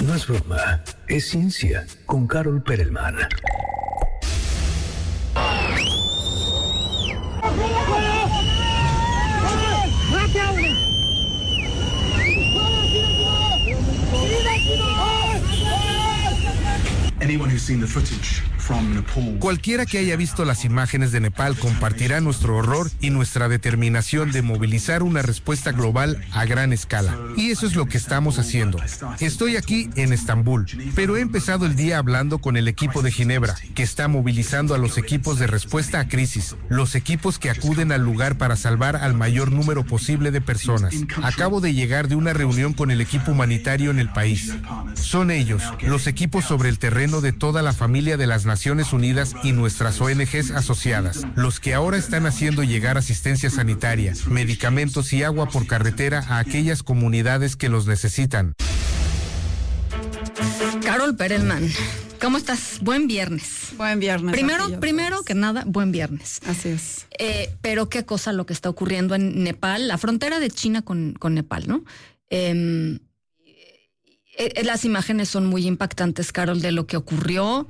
No es broma, es ciencia con Carol Perelman. Cualquiera que haya visto las imágenes de Nepal compartirá nuestro horror y nuestra determinación de movilizar una respuesta global a gran escala. Y eso es lo que estamos haciendo. Estoy aquí en Estambul, pero he empezado el día hablando con el equipo de Ginebra, que está movilizando a los equipos de respuesta a crisis, los equipos que acuden al lugar para salvar al mayor número posible de personas. Acabo de llegar de una reunión con el equipo humanitario en el país. Son ellos, los equipos sobre el terreno de toda la familia de las Naciones Unidas y nuestras ONGs asociadas, los que ahora están haciendo llegar asistencia sanitaria, medicamentos y agua por carretera a aquellas comunidades que los necesitan. Carol Perelman, ¿cómo estás? Buen viernes. Buen viernes. Primero que nada, buen viernes. Así es. Pero qué cosa lo que está ocurriendo en Nepal, la frontera de China con Nepal, ¿no? Las imágenes son muy impactantes, Carol, de lo que ocurrió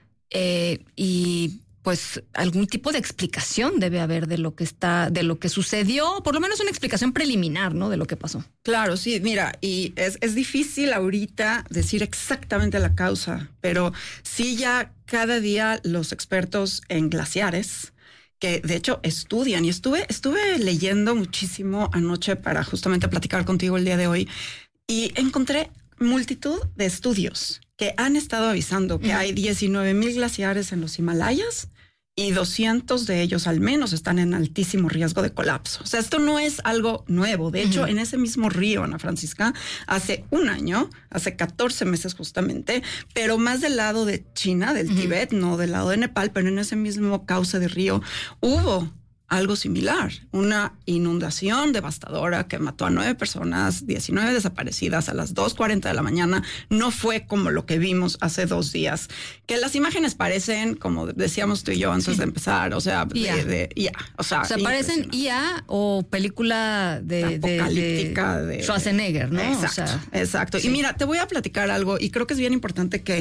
y pues algún tipo de explicación debe haber de lo que sucedió, por lo menos una explicación preliminar, ¿no? De lo que pasó. Claro, sí, mira, y es difícil ahorita decir exactamente la causa, pero sí ya cada día los expertos en glaciares, que de hecho estudian, y estuve leyendo muchísimo anoche para justamente platicar contigo el día de hoy, y encontré multitud de estudios que han estado avisando que hay 19,000 glaciares en los Himalayas y 200 de ellos al menos están en altísimo riesgo de colapso. O sea, esto no es algo nuevo. De hecho, en ese mismo río, Ana Francisca, hace un año, hace 14 meses justamente, pero más del lado de China, del Tíbet, no del lado de Nepal, pero en ese mismo cauce de río hubo algo similar, una inundación devastadora que mató a 9 personas, 19 desaparecidas a las 2:40 de la mañana. No fue como lo que vimos hace 2 días, que las imágenes parecen, como decíamos tú y yo antes de empezar, o sea, o sea, parecen IA o película apocalíptica de Schwarzenegger, ¿no? Exacto. Sí. Y mira, te voy a platicar algo y creo que es bien importante que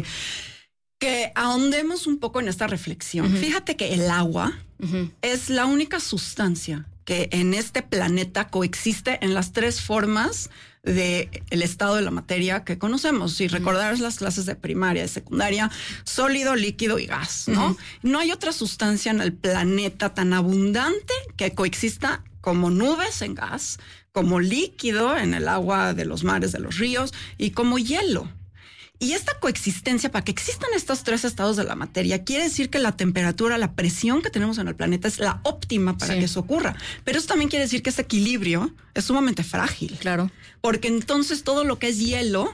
ahondemos un poco en esta reflexión. Fíjate que el agua es la única sustancia que en este planeta coexiste en las 3 formas del estado de la materia que conocemos. Si recordaras las clases de primaria y secundaria, sólido, líquido y gas, ¿no? No hay otra sustancia en el planeta tan abundante que coexista como nubes en gas, como líquido en el agua de los mares, de los ríos y como hielo. Y esta coexistencia, para que existan estos 3 estados de la materia, quiere decir que la temperatura, la presión que tenemos en el planeta es la óptima para que eso ocurra. Pero eso también quiere decir que ese equilibrio es sumamente frágil. Claro. Porque entonces todo lo que es hielo,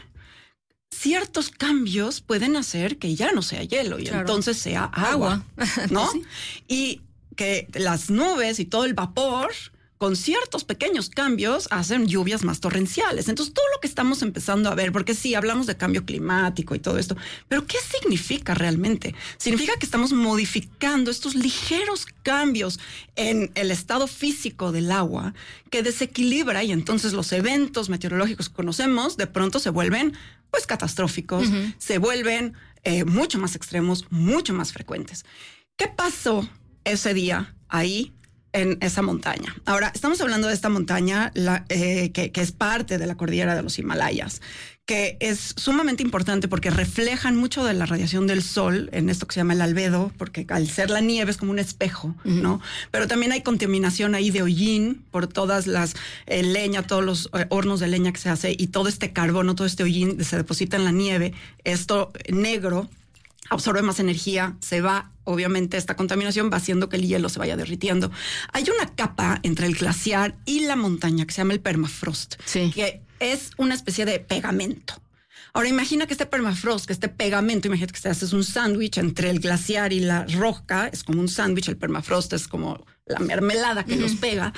ciertos cambios pueden hacer que ya no sea hielo y entonces sea agua, ¿no? Sí. Y que las nubes y todo el vapor, con ciertos pequeños cambios, hacen lluvias más torrenciales. Entonces, todo lo que estamos empezando a ver, porque sí, hablamos de cambio climático y todo esto, pero ¿qué significa realmente? Significa que estamos modificando estos ligeros cambios en el estado físico del agua que desequilibra y entonces los eventos meteorológicos que conocemos de pronto se vuelven pues catastróficos, se vuelven mucho más extremos, mucho más frecuentes. ¿Qué pasó ese día ahí en esa montaña? Ahora, estamos hablando de esta montaña que es parte de la cordillera de los Himalayas, que es sumamente importante porque reflejan mucho de la radiación del sol en esto que se llama el albedo, porque al ser la nieve es como un espejo, ¿no? Pero también hay contaminación ahí de hollín por todas las leña, todos los hornos de leña que se hace y todo este carbono, todo este hollín se deposita en la nieve. Esto negro absorbe más energía, se va, obviamente esta contaminación va haciendo que el hielo se vaya derritiendo. Hay una capa entre el glaciar y la montaña que se llama el permafrost, que es una especie de pegamento. Ahora imagina que este permafrost, que este pegamento, imagínate que te haces un sándwich entre el glaciar y la roca, es como un sándwich, el permafrost es como la mermelada que los pega,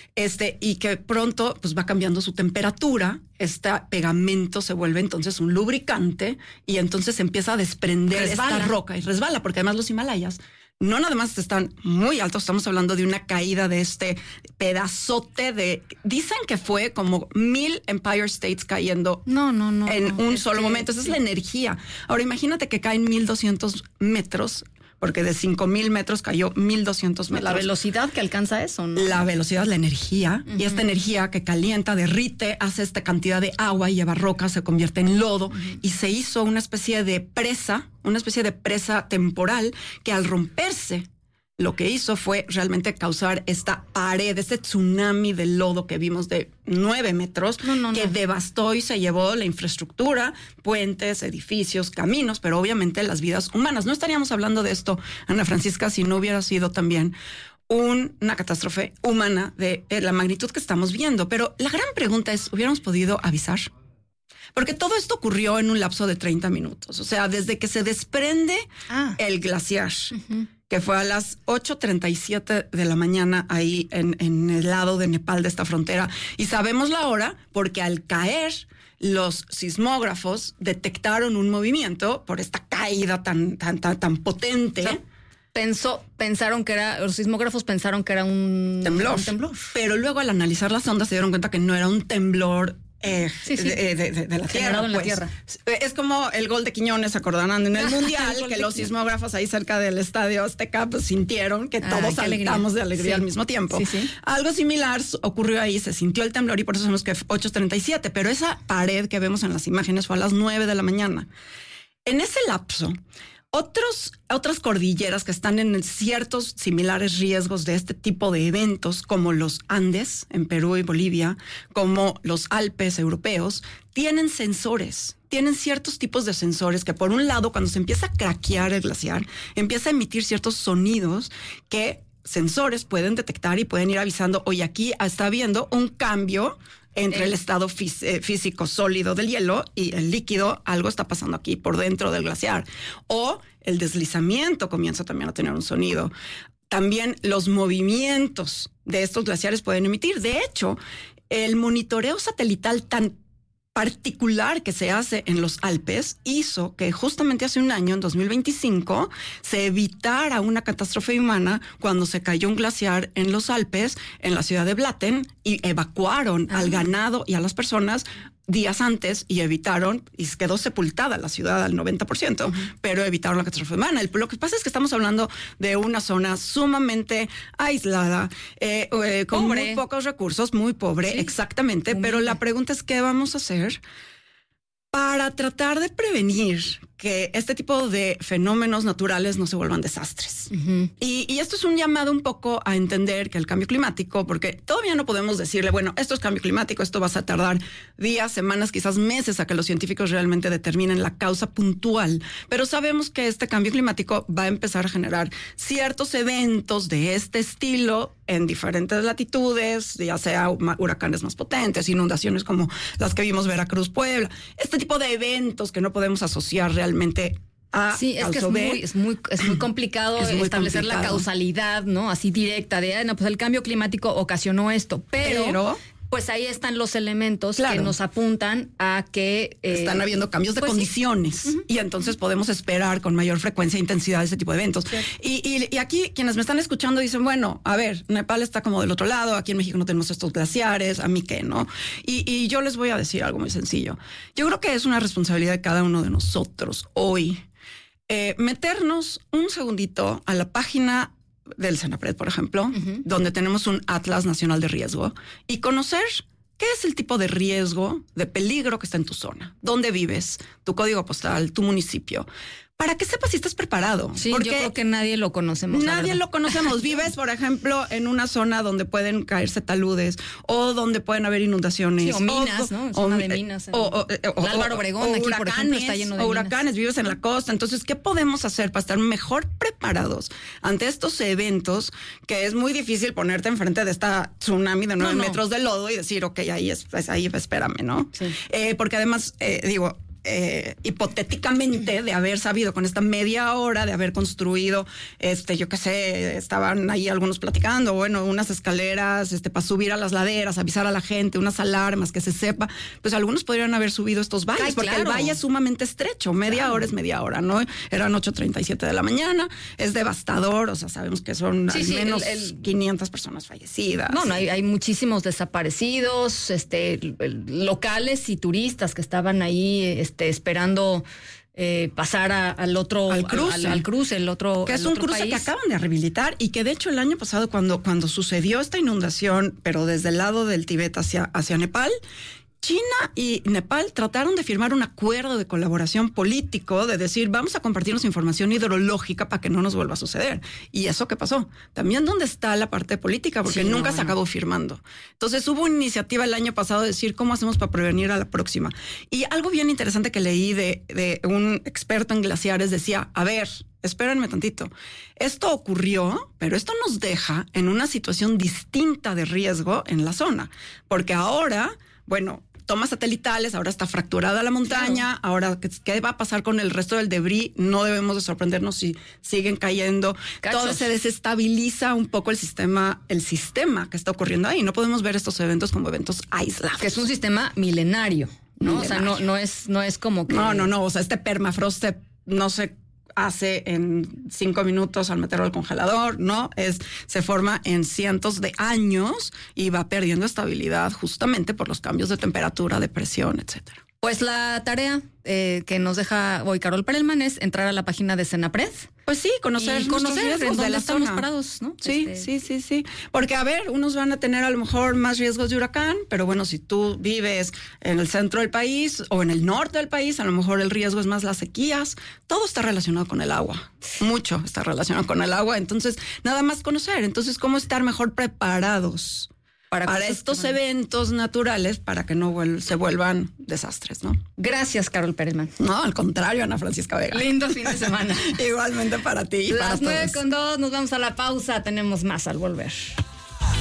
y que pronto pues va cambiando su temperatura, este pegamento se vuelve entonces un lubricante y entonces empieza a desprender esta roca y resbala, porque además los Himalayas no nada más están muy altos, estamos hablando de una caída de este pedazote de... Dicen que fue como 1000 Empire States cayendo en un solo momento. Esa es la energía. Ahora imagínate que caen 1200 metros, porque de 5000 metros cayó 1200 metros. La velocidad que alcanza eso, ¿no? La velocidad, la energía, y esta energía que calienta, derrite, hace esta cantidad de agua y lleva rocas, se convierte en lodo, y se hizo una especie de presa temporal que al romperse, lo que hizo fue realmente causar esta pared, este tsunami de lodo que vimos de 9 metros, que devastó y se llevó la infraestructura, puentes, edificios, caminos, pero obviamente las vidas humanas. No estaríamos hablando de esto, Ana Francisca, si no hubiera sido también una catástrofe humana de la magnitud que estamos viendo. Pero la gran pregunta es, ¿hubiéramos podido avisar? Porque todo esto ocurrió en un lapso de 30 minutos. O sea, desde que se desprende el glaciar, que fue a las 8:37 de la mañana ahí en el lado de Nepal de esta frontera. Y sabemos la hora porque al caer los sismógrafos detectaron un movimiento por esta caída tan potente. O sea, los sismógrafos pensaron que era un temblor. Pero luego al analizar las ondas se dieron cuenta que no era un temblor de la tierra, en la tierra. Es como el gol de Quiñones, acordarán en el Mundial, que los sismógrafos ahí cerca del Estadio Azteca pues sintieron que todos saltamos de alegría al mismo tiempo. Algo similar ocurrió ahí, se sintió el temblor y por eso sabemos que 8:37, pero esa pared que vemos en las imágenes fue a las 9 de la mañana. En ese lapso, otras cordilleras que están en ciertos similares riesgos de este tipo de eventos, como los Andes en Perú y Bolivia, como los Alpes europeos, tienen sensores. Tienen ciertos tipos de sensores que, por un lado, cuando se empieza a craquear el glaciar, empieza a emitir ciertos sonidos que sensores pueden detectar y pueden ir avisando, oye, aquí está habiendo un cambio entre el estado físico sólido del hielo y el líquido, algo está pasando aquí por dentro del glaciar. O el deslizamiento comienza también a tener un sonido. También los movimientos de estos glaciares pueden emitir. De hecho, el monitoreo satelital tan particular que se hace en los Alpes hizo que justamente hace un año, en 2025, se evitara una catástrofe humana cuando se cayó un glaciar en los Alpes, en la ciudad de Blatten, y evacuaron al ganado y a las personas días antes y evitaron, y quedó sepultada la ciudad al 90%, pero evitaron la catástrofe humana. Lo que pasa es que estamos hablando de una zona sumamente aislada, con muy pocos recursos, muy pobre, exactamente, pero la pregunta es, ¿qué vamos a hacer para tratar de prevenir que este tipo de fenómenos naturales no se vuelvan desastres? Y esto es un llamado un poco a entender que el cambio climático, porque todavía no podemos decirle, bueno, esto es cambio climático, esto va a tardar días, semanas, quizás meses a que los científicos realmente determinen la causa puntual, pero sabemos que este cambio climático va a empezar a generar ciertos eventos de este estilo en diferentes latitudes, ya sea huracanes más potentes, inundaciones como las que vimos Veracruz, Puebla, este tipo de eventos que no podemos asociar realmente a es muy complicado establecer la causalidad, ¿no? Así directa de, pues el cambio climático ocasionó esto, pero pues ahí están los elementos que nos apuntan a que están habiendo cambios de condiciones y entonces podemos esperar con mayor frecuencia e intensidad ese tipo de eventos. Y aquí quienes me están escuchando dicen, bueno, a ver, Nepal está como del otro lado, aquí en México no tenemos estos glaciares, a mí qué, ¿no? Y yo les voy a decir algo muy sencillo. Yo creo que es una responsabilidad de cada uno de nosotros hoy meternos un segundito a la página del Senapred, por ejemplo, donde tenemos un Atlas Nacional de Riesgo y conocer qué es el tipo de riesgo, de peligro que está en tu zona, dónde vives, tu código postal, tu municipio, para que sepas si estás preparado. Sí, porque yo creo que nadie lo conocemos. Nadie lo conocemos. Vives, por ejemplo, en una zona donde pueden caerse taludes o donde pueden haber inundaciones. Sí, o minas, ¿no? Zona de minas. Álvaro Obregón, aquí, por ejemplo, está lleno de huracanes, vives en la costa. Entonces, ¿qué podemos hacer para estar mejor preparados ante estos eventos que es muy difícil ponerte enfrente de esta tsunami de 9 metros de lodo y decir, ok, ahí espérame, ¿no? Sí. Porque además, hipotéticamente, de haber sabido con esta media hora, de haber construido, yo qué sé, estaban ahí algunos platicando, bueno, unas escaleras, para subir a las laderas, avisar a la gente, unas alarmas, que se sepa, pues algunos podrían haber subido estos valles, porque el valle es sumamente estrecho, media hora es media hora, ¿no? Eran 8:37 de la mañana, es devastador, o sea, sabemos que son al menos 500 personas fallecidas. No, hay muchísimos desaparecidos, locales y turistas que estaban ahí, esperando pasar al cruce, el otro que es un cruce país que acaban de rehabilitar y que de hecho el año pasado cuando sucedió esta inundación, pero desde el lado del Tíbet hacia Nepal, China y Nepal trataron de firmar un acuerdo de colaboración político, de decir, vamos a compartirnos información hidrológica para que no nos vuelva a suceder. ¿Y eso qué pasó? También, ¿dónde está la parte política? Porque nunca se acabó firmando. Entonces, hubo una iniciativa el año pasado de decir, ¿cómo hacemos para prevenir a la próxima? Y algo bien interesante que leí de un experto en glaciares decía, a ver, espérenme tantito. Esto ocurrió, pero esto nos deja en una situación distinta de riesgo en la zona. Porque ahora, bueno, tomas satelitales, ahora está fracturada la montaña, ahora, ¿qué va a pasar con el resto del debris? No debemos de sorprendernos si siguen cayendo. Todo se desestabiliza un poco el sistema que está ocurriendo ahí. No podemos ver estos eventos como eventos aislados. Que es un sistema milenario, ¿no? Milenario. O sea, no es como que... No. O sea, permafrost no se hace en 5 minutos al meterlo al congelador, ¿no? Se forma en cientos de años y va perdiendo estabilidad justamente por los cambios de temperatura, de presión, etcétera. Pues la tarea que nos deja hoy Carol Perelman es entrar a la página de Senapred. Pues sí, conocer riesgos de la estamos zona. Parados, ¿no? Sí. Porque, a ver, unos van a tener a lo mejor más riesgos de huracán, pero bueno, si tú vives en el centro del país o en el norte del país, a lo mejor el riesgo es más las sequías. Todo está relacionado con el agua. Mucho está relacionado con el agua. Entonces, nada más conocer. Entonces, ¿cómo estar mejor preparados para estos eventos naturales, para que no se vuelvan desastres, ¿no? Gracias, Carol Perelman. No, al contrario, Ana Francisca Vega. Lindo fin de semana. Igualmente para ti y para todos. 9:02, nos vamos a la pausa. Tenemos más al volver.